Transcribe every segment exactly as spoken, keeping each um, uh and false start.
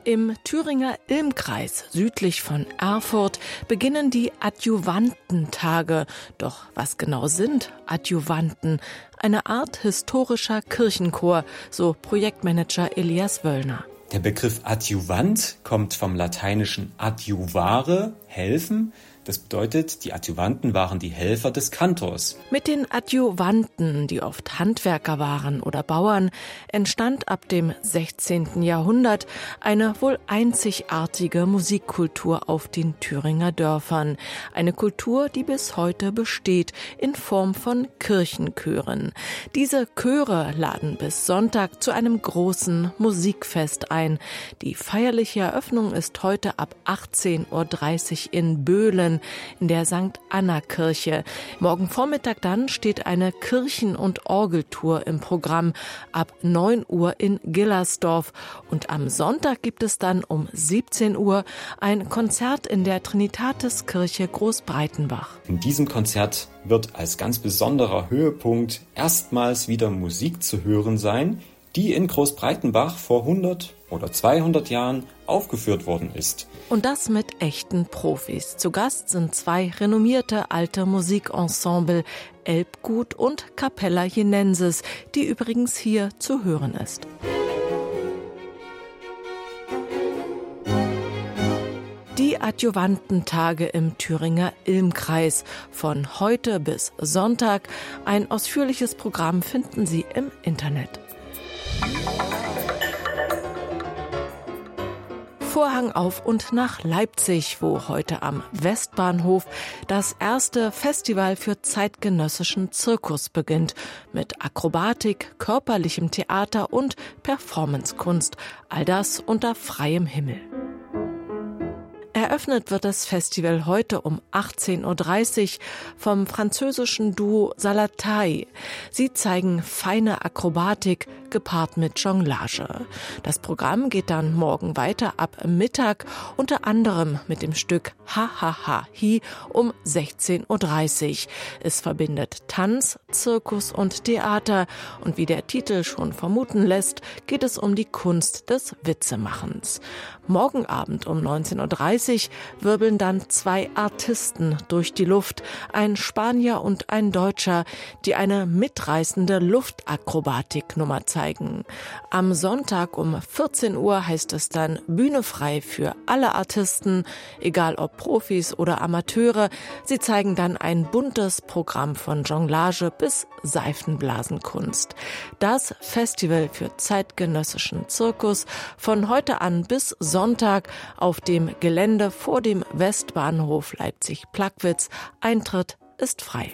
Im Thüringer Ilmkreis, südlich von Erfurt, beginnen die Adjuvantentage. Doch was genau sind Adjuvanten? Eine Art historischer Kirchenchor, so Projektmanager Elias Wöllner. Der Begriff Adjuvant kommt vom lateinischen adjuvare, helfen. Das bedeutet, die Adjuvanten waren die Helfer des Kantors. Mit den Adjuvanten, die oft Handwerker waren oder Bauern, entstand ab dem sechzehnten Jahrhundert eine wohl einzigartige Musikkultur auf den Thüringer Dörfern. Eine Kultur, die bis heute besteht, in Form von Kirchenchören. Diese Chöre laden bis Sonntag zu einem großen Musikfest ein. Die feierliche Eröffnung ist heute ab achtzehn Uhr dreißig in Böhlen, in der Sankt Anna Kirche. Morgen Vormittag dann steht eine Kirchen- und Orgeltour im Programm ab neun Uhr in Gillersdorf. Und am Sonntag gibt es dann um siebzehn Uhr ein Konzert in der Trinitatiskirche Großbreitenbach. In diesem Konzert wird als ganz besonderer Höhepunkt erstmals wieder Musik zu hören sein, die in Großbreitenbach vor hundert oder zweihundert Jahren aufgeführt worden ist. Und das mit echten Profis. Zu Gast sind zwei renommierte alte Musikensemble, Elbgut und Capella Jenensis, die übrigens hier zu hören ist. Die Adjuvantentage im Thüringer Ilmkreis. Von heute bis Sonntag. Ein ausführliches Programm finden Sie im Internet. Vorhang auf und nach Leipzig, wo heute am Westbahnhof das erste Festival für zeitgenössischen Zirkus beginnt. Mit Akrobatik, körperlichem Theater und Performancekunst. All das unter freiem Himmel. Eröffnet wird das Festival heute um achtzehn Uhr dreißig vom französischen Duo Salatai. Sie zeigen feine Akrobatik gepaart mit Jonglage. Das Programm geht dann morgen weiter ab Mittag, unter anderem mit dem Stück Ha Ha Ha Hi um sechzehn Uhr dreißig. Es verbindet Tanz, Zirkus und Theater und wie der Titel schon vermuten lässt, geht es um die Kunst des Witzemachens. Morgen Abend um neunzehn Uhr dreißig wirbeln dann zwei Artisten durch die Luft, ein Spanier und ein Deutscher, die eine mitreißende Luftakrobatiknummer zeigen. Am Sonntag um vierzehn Uhr heißt es dann Bühne frei für alle Artisten, egal ob Profis oder Amateure. Sie zeigen dann ein buntes Programm von Jonglage bis Seifenblasenkunst. Das Festival für zeitgenössischen Zirkus von heute an bis Sonntag auf dem Gelände vor dem Westbahnhof Leipzig-Plagwitz. Eintritt ist frei.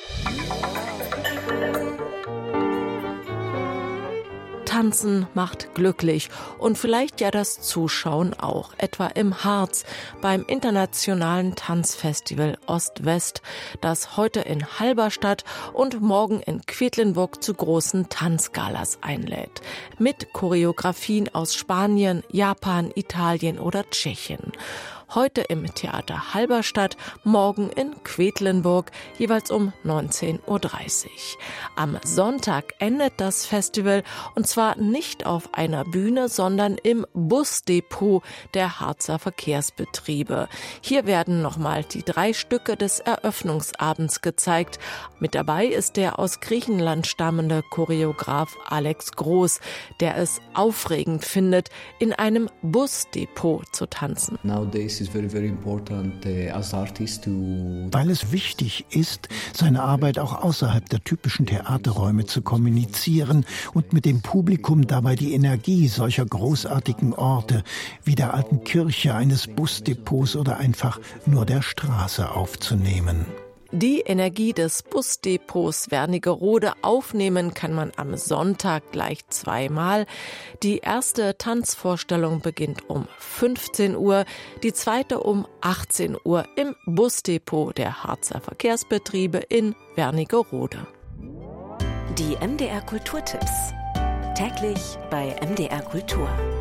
Tanzen macht glücklich und vielleicht ja das Zuschauen auch, etwa im Harz beim internationalen Tanzfestival Ost-West, das heute in Halberstadt und morgen in Quedlinburg zu großen Tanzgalas einlädt. Mit Choreografien aus Spanien, Japan, Italien oder Tschechien. Heute im Theater Halberstadt, morgen in Quedlinburg, jeweils um neunzehn Uhr dreißig. Am Sonntag endet das Festival und zwar nicht auf einer Bühne, sondern im Busdepot der Harzer Verkehrsbetriebe. Hier werden nochmal die drei Stücke des Eröffnungsabends gezeigt. Mit dabei ist der aus Griechenland stammende Choreograf Alex Groß, der es aufregend findet, in einem Busdepot zu tanzen. Nowadays Very, very important, uh, as artist to Weil es wichtig ist, seine Arbeit auch außerhalb der typischen Theaterräume zu kommunizieren und mit dem Publikum dabei die Energie solcher großartigen Orte wie der alten Kirche, eines Busdepots oder einfach nur der Straße aufzunehmen. Die Energie des Busdepots Wernigerode aufnehmen kann man am Sonntag gleich zweimal. Die erste Tanzvorstellung beginnt um fünfzehn Uhr, die zweite um achtzehn Uhr im Busdepot der Harzer Verkehrsbetriebe in Wernigerode. Die M D R Kulturtipps. Täglich bei M D R Kultur.